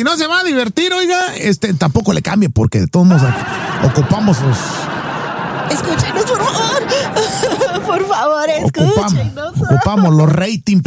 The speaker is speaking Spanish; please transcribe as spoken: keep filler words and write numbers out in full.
si no se va a divertir, oiga, este, tampoco le cambie, porque de todos modos ocupamos los... Escúchenos, por favor. Por favor, escúchenos. Ocupamos, ocupamos los ratings